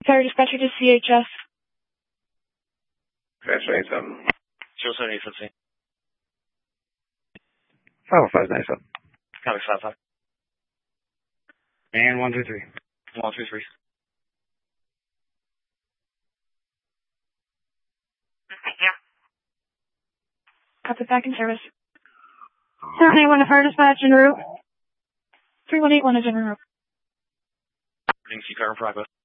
Fire dispatcher to CHS. Transfer 87. 07 50597. Copy 55. And 123. 123. Copy, back in service. 781 to fire dispatch en route. 3181 is en route. Ring C car in progress.